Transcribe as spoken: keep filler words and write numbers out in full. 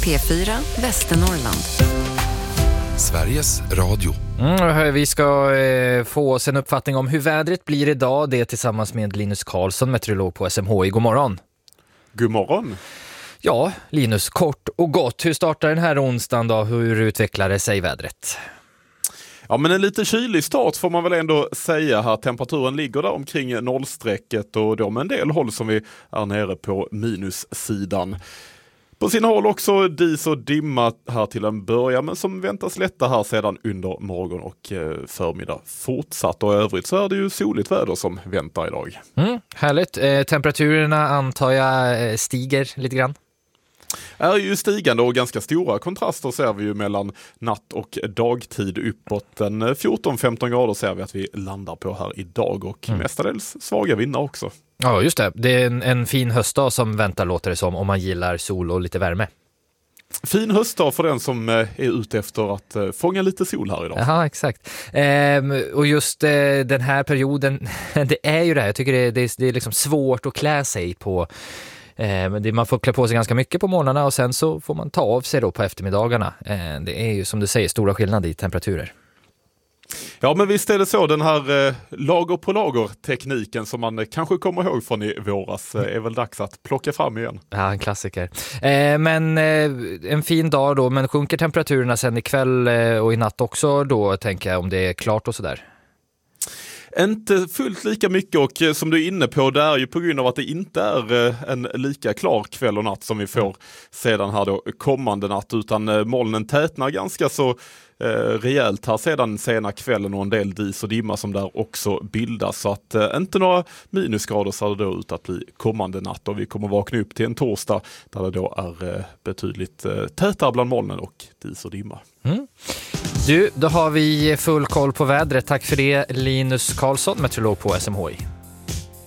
P fyra Västernorrland. Sveriges Radio. Mm, vi ska eh, få oss en uppfattning om hur vädret blir idag. Det tillsammans med Linus Karlsson, meteorolog på S M H I. God morgon. God morgon. Ja, Linus, kort och gott. Hur startar den här onsdagen då? Hur utvecklar det sig vädret? Ja, men en lite kylig start får man väl ändå säga här. Temperaturen ligger där omkring nollstrecket och då med en del håll som vi är nere på minussidan. På sina håll också dis och dimma här till en början, men som väntas lätta här sedan under morgon och förmiddag fortsatt. Och i övrigt så är det ju soligt väder som väntar idag. Mm, härligt. Eh, temperaturerna antar jag stiger lite grann. Är ju stigande och ganska stora kontraster ser vi ju mellan natt och dagtid uppåt. En fjorton femton grader ser vi att vi landar på här idag och mm. mestadels svaga vindar också. Ja, just det. Det är en, en fin höstdag som väntar, låter det som, om man gillar sol och lite värme. Fin höstdag för den som är ute efter att fånga lite sol här idag. Ja, exakt. Ehm, och just eh, den här perioden, det är ju det här. Jag tycker det, det, det är liksom svårt att klä sig på. Ehm, det, man får klä på sig ganska mycket på morgnarna och sen så får man ta av sig då på eftermiddagarna. Ehm, det är ju som du säger stora skillnader i temperaturer. Ja, men visst är det så, den här eh, lager på lager-tekniken som man eh, kanske kommer ihåg från i våras eh, är väl dags att plocka fram igen. Ja, en klassiker. Eh, men eh, en fin dag då, men sjunker temperaturerna sen ikväll eh, och i natt också då, tänker jag, om det är klart och sådär? Inte fullt lika mycket och eh, som du är inne på, det är ju på grund av att det inte är eh, en lika klar kväll och natt som vi får sedan här då kommande natt, utan eh, molnen tätnar ganska så eh, rejält här sedan sena kvällen och en del dis och dimma som där också bildas, så att eh, inte några minusgrader ser det då ut att bli kommande natt, och vi kommer vakna upp till en torsdag där det då är eh, betydligt eh, tätare bland molnen och dis och dimma. Mm. Du, då har vi full koll på vädret. Tack för det, Linus Karlsson, meteorolog på S M H I.